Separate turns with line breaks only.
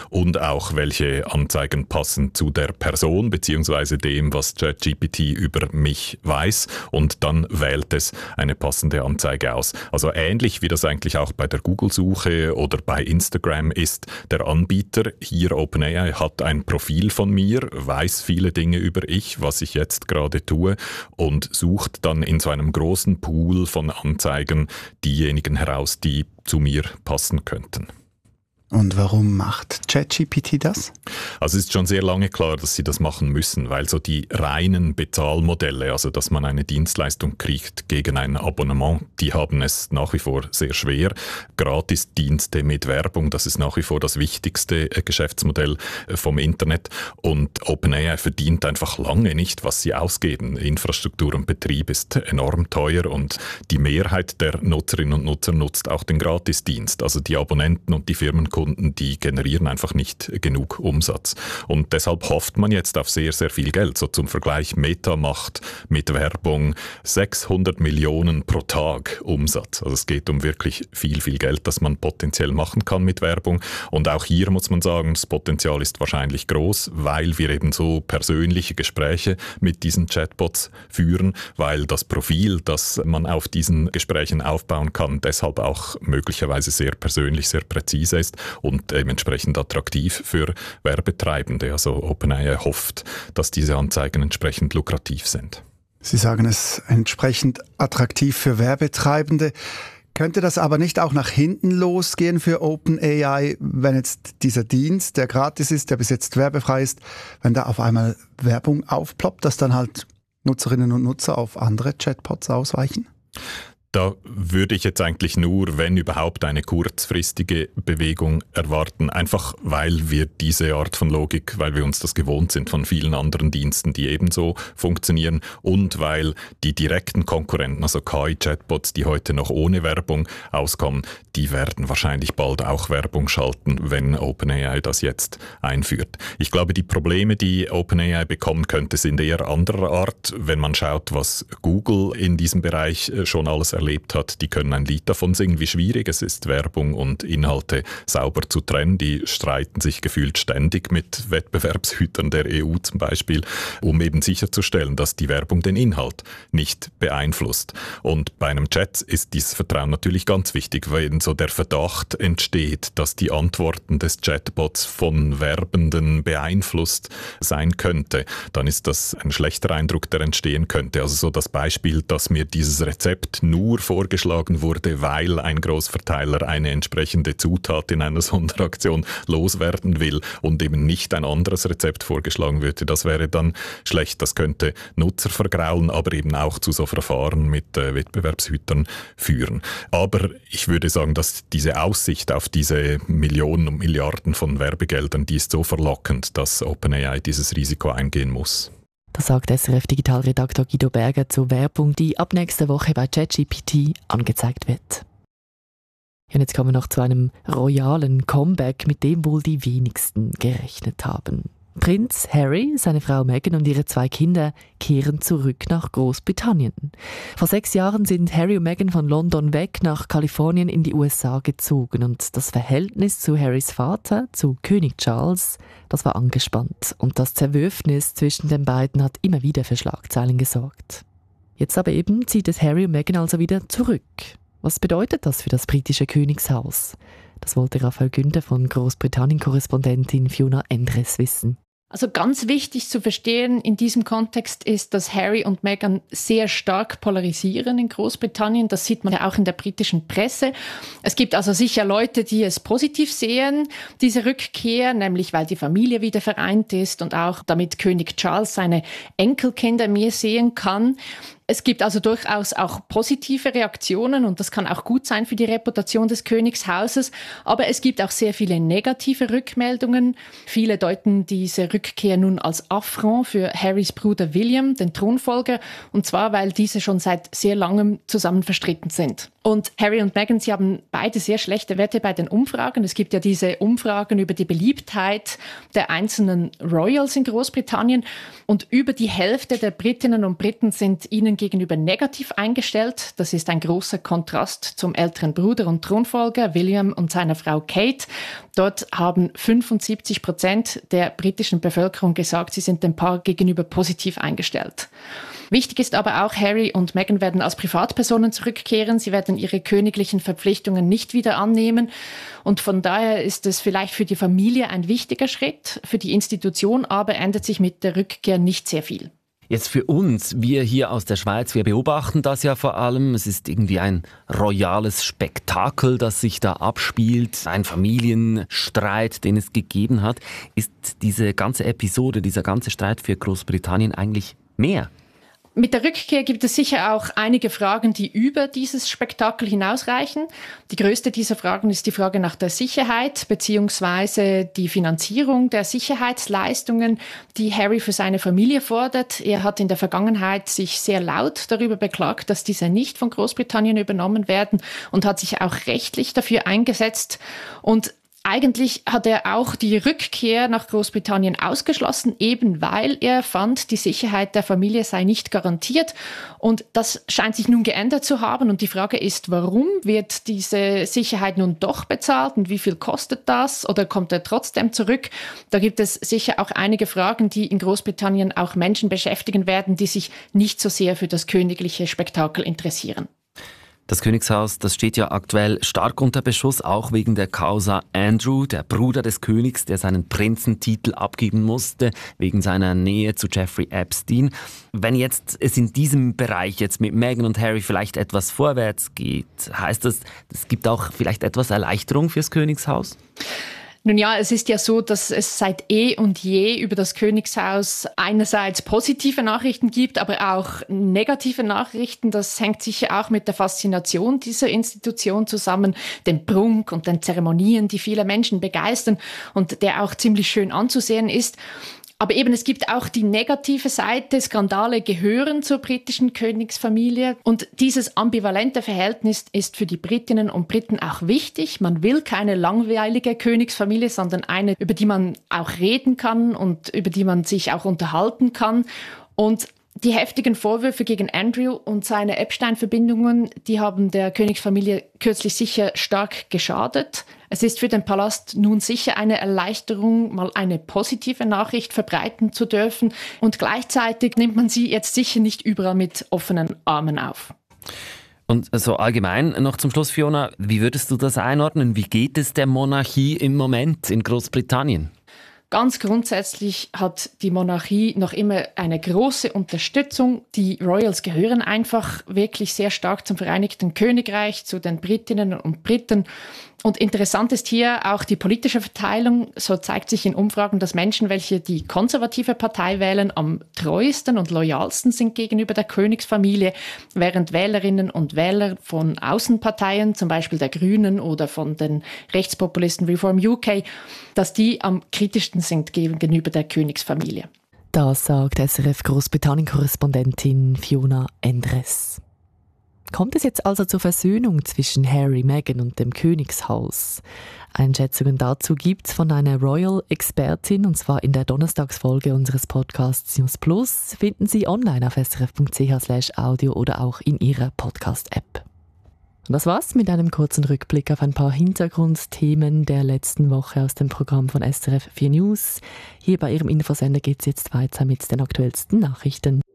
und auch welche Anzeigen passen zu der Person bzw. dem, was ChatGPT über mich weiß, und dann wählt es eine passende Anzeige aus. Also ähnlich wie das eigentlich auch bei der Google-Suche oder bei Instagram ist. Der Anbieter, hier OpenAI, hat ein Profil von mir, weiß viele Dinge über was ich jetzt gerade tue, und sucht dann in so einem großen Pool von Anzeigen diejenigen heraus, die zu mir passen könnten.
Und warum macht ChatGPT das?
Also es ist schon sehr lange klar, dass sie das machen müssen, weil so die reinen Bezahlmodelle, also dass man eine Dienstleistung kriegt gegen ein Abonnement, die haben es nach wie vor sehr schwer. Gratisdienste mit Werbung, das ist nach wie vor das wichtigste Geschäftsmodell vom Internet, und OpenAI verdient einfach lange nicht, was sie ausgeben. Infrastruktur und Betrieb ist enorm teuer und die Mehrheit der Nutzerinnen und Nutzer nutzt auch den Gratisdienst. Also die Abonnenten und die Firmenkunden, die generieren einfach nicht genug Umsatz. Und deshalb hofft man jetzt auf sehr, sehr viel Geld. So zum Vergleich, Meta macht mit Werbung 600 Millionen pro Tag Umsatz. Also es geht um wirklich viel, viel Geld, das man potenziell machen kann mit Werbung. Und auch hier muss man sagen, das Potenzial ist wahrscheinlich groß, weil wir eben so persönliche Gespräche mit diesen Chatbots führen, weil das Profil, das man auf diesen Gesprächen aufbauen kann, deshalb auch möglicherweise sehr persönlich, sehr präzise ist und entsprechend attraktiv für Werbetreibende. Also OpenAI hofft, dass diese Anzeigen entsprechend lukrativ sind.
Sie sagen es entsprechend attraktiv für Werbetreibende. Könnte das aber nicht auch nach hinten losgehen für OpenAI, wenn jetzt dieser Dienst, der gratis ist, der bis jetzt werbefrei ist, wenn da auf einmal Werbung aufploppt, dass dann halt Nutzerinnen und Nutzer auf andere Chatbots ausweichen?
Da würde ich jetzt eigentlich nur, wenn überhaupt, eine kurzfristige Bewegung erwarten. Einfach weil wir diese Art von Logik, weil wir uns das gewohnt sind von vielen anderen Diensten, die ebenso funktionieren, und weil die direkten Konkurrenten, also KI-Chatbots, die heute noch ohne Werbung auskommen, die werden wahrscheinlich bald auch Werbung schalten, wenn OpenAI das jetzt einführt. Ich glaube, die Probleme, die OpenAI bekommen könnte, sind eher anderer Art. Wenn man schaut, was Google in diesem Bereich schon alles erlebt hat, die können ein Lied davon singen, wie schwierig es ist, Werbung und Inhalte sauber zu trennen. Die streiten sich gefühlt ständig mit Wettbewerbshütern der EU zum Beispiel, um eben sicherzustellen, dass die Werbung den Inhalt nicht beeinflusst. Und bei einem Chat ist dieses Vertrauen natürlich ganz wichtig, wenn so der Verdacht entsteht, dass die Antworten des Chatbots von Werbenden beeinflusst sein könnte, dann ist das ein schlechter Eindruck, der entstehen könnte. Also so das Beispiel, dass mir dieses Rezept nur vorgeschlagen wurde, weil ein Großverteiler eine entsprechende Zutat in einer Sonderaktion loswerden will und eben nicht ein anderes Rezept vorgeschlagen würde, das wäre dann schlecht. Das könnte Nutzer vergraulen, aber eben auch zu so Verfahren mit Wettbewerbshütern führen. Aber ich würde sagen, dass diese Aussicht auf diese Millionen und Milliarden von Werbegeldern, die ist so verlockend, dass OpenAI dieses Risiko eingehen muss.
Das sagt SRF-Digitalredaktor Guido Berger zur Werbung, die ab nächster Woche bei ChatGPT angezeigt wird. Und jetzt kommen wir noch zu einem royalen Comeback, mit dem wohl die wenigsten gerechnet haben. Prinz Harry, seine Frau Meghan und ihre 2 Kinder kehren zurück nach Großbritannien. Vor 6 Jahren sind Harry und Meghan von London weg nach Kalifornien in die USA gezogen und das Verhältnis zu Harrys Vater, zu König Charles, das war angespannt und das Zerwürfnis zwischen den beiden hat immer wieder für Schlagzeilen gesorgt. Jetzt aber eben zieht es Harry und Meghan also wieder zurück. Was bedeutet das für das britische Königshaus? Das wollte Raphael Günther von Großbritannien-Korrespondentin Fiona Endres wissen.
Also ganz wichtig zu verstehen in diesem Kontext ist, dass Harry und Meghan sehr stark polarisieren in Großbritannien. Das sieht man ja auch in der britischen Presse. Es gibt also sicher Leute, die es positiv sehen, diese Rückkehr, nämlich weil die Familie wieder vereint ist und auch damit König Charles seine Enkelkinder mehr sehen kann. Es gibt also durchaus auch positive Reaktionen und das kann auch gut sein für die Reputation des Königshauses. Aber es gibt auch sehr viele negative Rückmeldungen. Viele deuten diese Rückkehr nun als Affront für Harrys Bruder William, den Thronfolger, und zwar, weil diese schon seit sehr langem zusammen verstritten sind. Und Harry und Meghan, sie haben beide sehr schlechte Werte bei den Umfragen. Es gibt ja diese Umfragen über die Beliebtheit der einzelnen Royals in Großbritannien und über die Hälfte der Britinnen und Briten sind ihnen gegenüber negativ eingestellt. Das ist ein großer Kontrast zum älteren Bruder und Thronfolger William und seiner Frau Kate. Dort haben 75% der britischen Bevölkerung gesagt, sie sind dem Paar gegenüber positiv eingestellt. Wichtig ist aber auch, Harry und Meghan werden als Privatpersonen zurückkehren. Sie werden ihre königlichen Verpflichtungen nicht wieder annehmen. Und von daher ist es vielleicht für die Familie ein wichtiger Schritt. Für die Institution aber ändert sich mit der Rückkehr nicht sehr viel.
Jetzt für uns, wir hier aus der Schweiz, wir beobachten das ja vor allem. Es ist irgendwie ein royales Spektakel, das sich da abspielt. Ein Familienstreit, den es gegeben hat. Ist diese ganze Episode, dieser ganze Streit für Großbritannien eigentlich mehr?
Mit der Rückkehr gibt es sicher auch einige Fragen, die über dieses Spektakel hinausreichen. Die größte dieser Fragen ist die Frage nach der Sicherheit bzw. die Finanzierung der Sicherheitsleistungen, die Harry für seine Familie fordert. Er hat in der Vergangenheit sich sehr laut darüber beklagt, dass diese nicht von Großbritannien übernommen werden und hat sich auch rechtlich dafür eingesetzt. Und eigentlich hat er auch die Rückkehr nach Großbritannien ausgeschlossen, eben weil er fand, die Sicherheit der Familie sei nicht garantiert. Und das scheint sich nun geändert zu haben. Und die Frage ist, warum wird diese Sicherheit nun doch bezahlt und wie viel kostet das? Oder kommt er trotzdem zurück? Da gibt es sicher auch einige Fragen, die in Großbritannien auch Menschen beschäftigen werden, die sich nicht so sehr für das königliche Spektakel interessieren.
Das Königshaus, das steht ja aktuell stark unter Beschuss, auch wegen der Causa Andrew, der Bruder des Königs, der seinen Prinzentitel abgeben musste, wegen seiner Nähe zu Jeffrey Epstein. Wenn jetzt es in diesem Bereich jetzt mit Meghan und Harry vielleicht etwas vorwärts geht, heißt das, es gibt auch vielleicht etwas Erleichterung fürs Königshaus?
Nun ja, es ist ja so, dass es seit und je über das Königshaus einerseits positive Nachrichten gibt, aber auch negative Nachrichten. Das hängt sicher auch mit der Faszination dieser Institution zusammen, dem Prunk und den Zeremonien, die viele Menschen begeistern und der auch ziemlich schön anzusehen ist. Aber eben, es gibt auch die negative Seite. Skandale gehören zur britischen Königsfamilie. Und dieses ambivalente Verhältnis ist für die Britinnen und Briten auch wichtig. Man will keine langweilige Königsfamilie, sondern eine, über die man auch reden kann und über die man sich auch unterhalten kann. Und die heftigen Vorwürfe gegen Andrew und seine Epstein-Verbindungen, die haben der Königsfamilie kürzlich sicher stark geschadet. Es ist für den Palast nun sicher eine Erleichterung, mal eine positive Nachricht verbreiten zu dürfen. Und gleichzeitig nimmt man sie jetzt sicher nicht überall mit offenen Armen auf.
Und so allgemein noch zum Schluss, Fiona, wie würdest du das einordnen? Wie geht es der Monarchie im Moment in Großbritannien?
Ganz grundsätzlich hat die Monarchie noch immer eine große Unterstützung. Die Royals gehören einfach wirklich sehr stark zum Vereinigten Königreich, zu den Britinnen und Briten. Und interessant ist hier auch die politische Verteilung. So zeigt sich in Umfragen, dass Menschen, welche die konservative Partei wählen, am treuesten und loyalsten sind gegenüber der Königsfamilie, während Wählerinnen und Wähler von Außenparteien, zum Beispiel der Grünen oder von den Rechtspopulisten Reform UK, dass die am kritischsten sind gegenüber der Königsfamilie.
Das sagt SRF Großbritannien-Korrespondentin Fiona Endres. Kommt es jetzt also zur Versöhnung zwischen Harry, Meghan und dem Königshaus? Einschätzungen dazu gibt's von einer Royal-Expertin, und zwar in der Donnerstagsfolge unseres Podcasts News Plus. Finden Sie online auf srf.ch/audio oder auch in Ihrer Podcast-App. Und das war's mit einem kurzen Rückblick auf ein paar Hintergrundthemen der letzten Woche aus dem Programm von SRF 4 News. Hier bei Ihrem Infosender geht's jetzt weiter mit den aktuellsten Nachrichten.